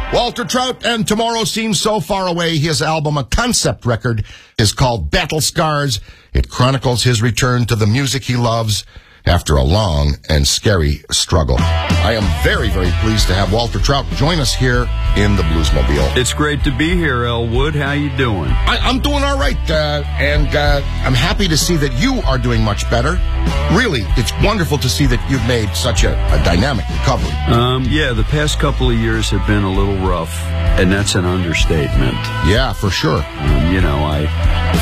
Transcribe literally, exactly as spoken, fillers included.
Walter Trout, and Tomorrow Seems So Far Away. His album, a concept record, is called Battle Scars. It chronicles his return to the music he loves after a long and scary struggle. I am very, very pleased to have Walter Trout join us here in the Bluesmobile. It's great to be here, Elwood. How you doing? I, I'm doing all right, uh, and uh, I'm happy to see that you are doing much better. Really, it's wonderful to see that you've made such a, a dynamic recovery. Um, yeah, the past couple of years have been a little rough, and that's an understatement. Yeah, for sure. Um, you know, I